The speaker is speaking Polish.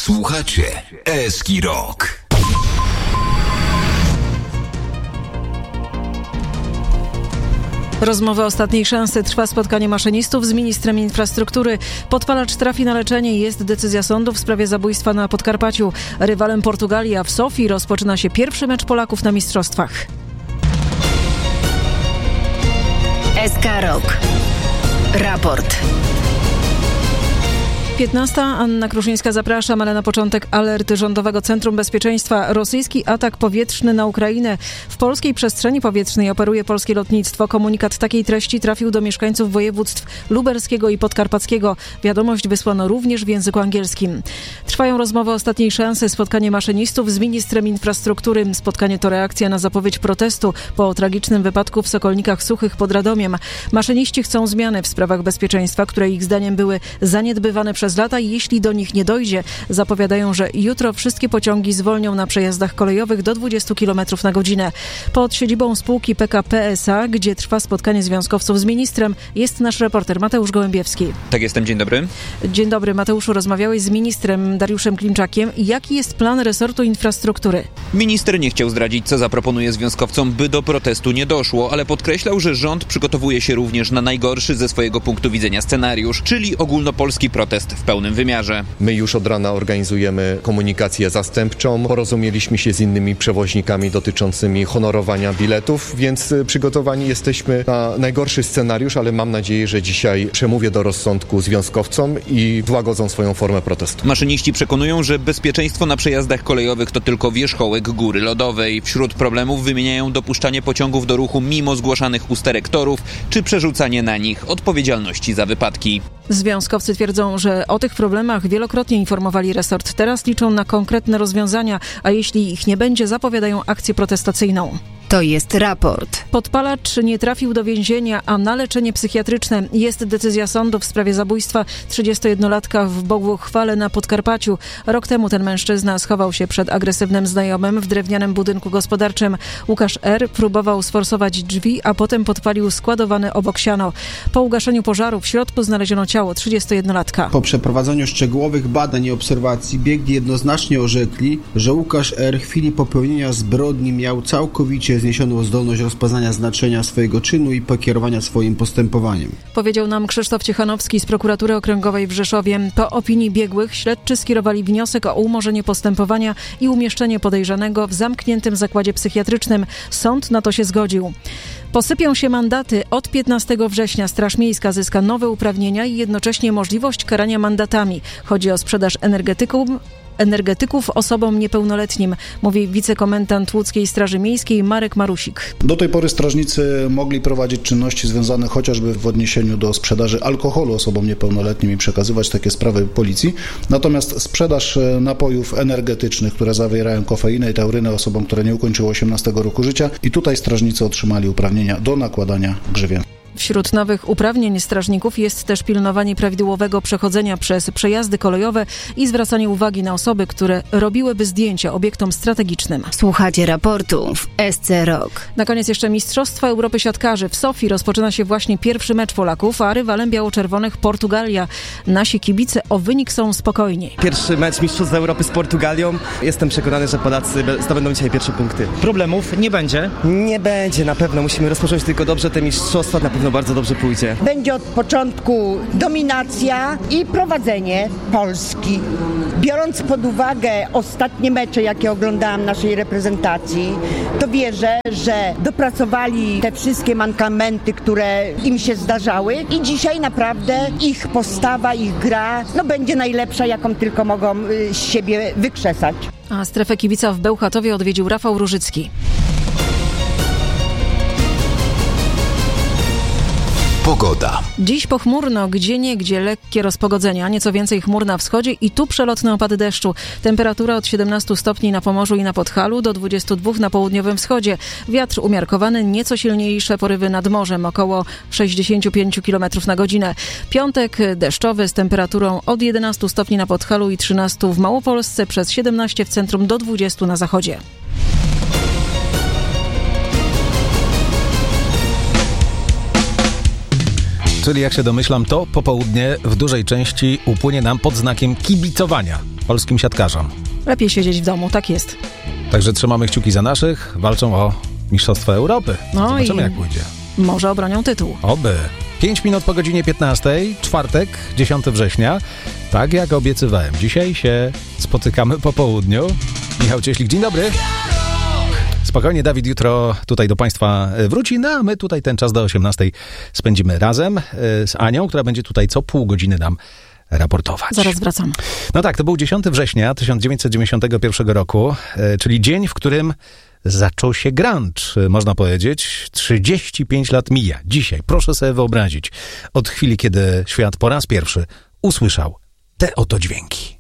Słuchacie Eski Rock. Rozmowa ostatniej szansy. Trwa spotkanie maszynistów z ministrem infrastruktury. Podpalacz trafi na leczenie. Jest decyzja sądu w sprawie zabójstwa na Podkarpaciu. Rywalem Portugalii, a w Sofii rozpoczyna się pierwszy mecz Polaków na mistrzostwach. SK Rock. Raport. 15. Anna Kruszyńska, zapraszam, ale na początek alert Rządowego Centrum Bezpieczeństwa. Rosyjski atak powietrzny na Ukrainę. W polskiej przestrzeni powietrznej operuje polskie lotnictwo. Komunikat takiej treści trafił do mieszkańców województw lubelskiego i podkarpackiego. Wiadomość wysłano również w języku angielskim. Trwają rozmowy ostatniej szansy. Spotkanie maszynistów z ministrem infrastruktury. Spotkanie to reakcja na zapowiedź protestu po tragicznym wypadku w Sokolnikach Suchych pod Radomiem. Maszyniści chcą zmiany w sprawach bezpieczeństwa, które ich zdaniem były zaniedbywane przez lata i jeśli do nich nie dojdzie, zapowiadają, że jutro wszystkie pociągi zwolnią na przejazdach kolejowych do 20 km na godzinę. Pod siedzibą spółki PKP SA, gdzie trwa spotkanie związkowców z ministrem, jest nasz reporter Mateusz Gołębiewski. Tak, jestem. Dzień dobry. Dzień dobry, Mateuszu. Rozmawiałeś z ministrem Dariuszem Klimczakiem. Jaki jest plan resortu infrastruktury? Minister nie chciał zdradzić, co zaproponuje związkowcom, by do protestu nie doszło, ale podkreślał, że rząd przygotowuje się również na najgorszy ze swojego punktu widzenia scenariusz, czyli ogólnopolski protest w pełnym wymiarze. My już od rana organizujemy komunikację zastępczą. Porozumieliśmy się z innymi przewoźnikami dotyczącymi honorowania biletów, więc przygotowani jesteśmy na najgorszy scenariusz, ale mam nadzieję, że dzisiaj przemówię do rozsądku związkowcom i złagodzą swoją formę protestu. Maszyniści przekonują, że bezpieczeństwo na przejazdach kolejowych to tylko wierzchołek góry lodowej. Wśród problemów wymieniają dopuszczanie pociągów do ruchu mimo zgłaszanych usterek torów, czy przerzucanie na nich odpowiedzialności za wypadki. Związkowcy twierdzą, że o tych problemach wielokrotnie informowali resort. Teraz liczą na konkretne rozwiązania, a jeśli ich nie będzie, zapowiadają akcję protestacyjną. To jest raport. Podpalacz nie trafił do więzienia, a na leczenie psychiatryczne. Jest decyzja sądu w sprawie zabójstwa 31-latka w Boguchwale na Podkarpaciu. Rok temu ten mężczyzna schował się przed agresywnym znajomym w drewnianym budynku gospodarczym. Łukasz R. próbował sforsować drzwi, a potem podpalił składowane obok siano. Po ugaszeniu pożaru w środku znaleziono ciało 31-latka. Po przeprowadzeniu szczegółowych badań i obserwacji biegli jednoznacznie orzekli, że Łukasz R. w chwili popełnienia zbrodni miał całkowicie zniesioną zdolność rozpoznania znaczenia swojego czynu i pokierowania swoim postępowaniem. Powiedział nam Krzysztof Ciechanowski z Prokuratury Okręgowej w Rzeszowie. Po opinii biegłych śledczy skierowali wniosek o umorzenie postępowania i umieszczenie podejrzanego w zamkniętym zakładzie psychiatrycznym. Sąd na to się zgodził. Posypią się mandaty. Od 15 września Straż Miejska zyska nowe uprawnienia i jednocześnie możliwość karania mandatami. Chodzi o sprzedaż energetyków osobom niepełnoletnim, mówi wicekomendant Łódzkiej Straży Miejskiej Marek Marusik. Do tej pory strażnicy mogli prowadzić czynności związane chociażby w odniesieniu do sprzedaży alkoholu osobom niepełnoletnim i przekazywać takie sprawy policji. Natomiast sprzedaż napojów energetycznych, które zawierają kofeinę i taurynę osobom, które nie ukończyły 18 roku życia, i tutaj strażnicy otrzymali uprawnienia do nakładania grzywien. Wśród nowych uprawnień strażników jest też pilnowanie prawidłowego przechodzenia przez przejazdy kolejowe i zwracanie uwagi na osoby, które robiłyby zdjęcia obiektom strategicznym. Słuchacie raportu w SC Rock. Na koniec jeszcze Mistrzostwa Europy Siatkarzy. W Sofii rozpoczyna się właśnie pierwszy mecz Polaków, a rywalem biało-czerwonych Portugalia. Nasi kibice o wynik są spokojni. Pierwszy mecz Mistrzostw Europy z Portugalią. Jestem przekonany, że Polacy zdobędą dzisiaj pierwsze punkty. Problemów nie będzie? Nie będzie, na pewno. Musimy rozpocząć tylko dobrze te mistrzostwa. Na pewno bardzo dobrze pójdzie. Będzie od początku dominacja i prowadzenie Polski. Biorąc pod uwagę ostatnie mecze, jakie oglądałam naszej reprezentacji, to wierzę, że dopracowali te wszystkie mankamenty, które im się zdarzały i dzisiaj naprawdę ich postawa, ich gra będzie najlepsza, jaką tylko mogą z siebie wykrzesać. A strefę kibica w Bełchatowie odwiedził Rafał Różycki. Pogoda. Dziś pochmurno, gdzieniegdzie lekkie rozpogodzenia, nieco więcej chmur na wschodzie i tu przelotne opady deszczu. Temperatura od 17 stopni na Pomorzu i na Podhalu do 22 na południowym wschodzie. Wiatr umiarkowany, nieco silniejsze porywy nad morzem, około 65 km na godzinę. Piątek deszczowy z temperaturą od 11 stopni na Podhalu i 13 w Małopolsce, przez 17 w centrum do 20 na zachodzie. Czyli jak się domyślam, to popołudnie w dużej części upłynie nam pod znakiem kibicowania. polskim siatkarzom. Lepiej siedzieć w domu, tak jest. Także trzymamy kciuki za naszych, walczą o Mistrzostwa Europy. No Zobaczymy, i jak pójdzie. może obronią tytuł. Oby. 5 minut po godzinie 15, czwartek, 10 września. Tak jak obiecywałem, dzisiaj się spotykamy po południu. Michał Cieślik, dzień dobry. Spokojnie, Dawid jutro tutaj do Państwa wróci, no a my tutaj ten czas do 18 spędzimy razem z Anią, która będzie tutaj co pół godziny nam raportować. Zaraz wracam. No tak, to był 10 września 1991 roku, czyli dzień, w którym zaczął się grunge, można powiedzieć. 35 lat mija. Dzisiaj, proszę sobie wyobrazić, od chwili, kiedy świat po raz pierwszy usłyszał te oto dźwięki.